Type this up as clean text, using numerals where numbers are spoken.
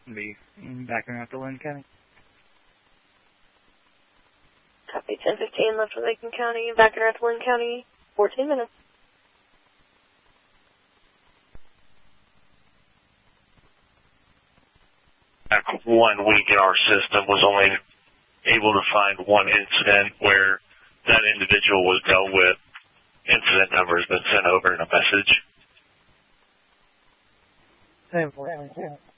Be back around to Lynn County. Copy 1015 left for Lincoln County, back around to Lynn County, 14 minutes. Back 1 week in our system was only able to find one incident where that individual was dealt with. Incident number has been sent over in a message. 10-4.